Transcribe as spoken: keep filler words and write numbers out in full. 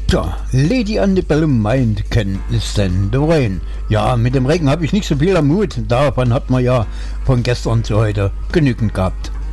Tja, Lady Annabelle meint, Ken ist denn the rain. Ja, mit dem Regen habe ich nicht so viel am Mut. Davon hat man ja von gestern zu heute genügend gehabt.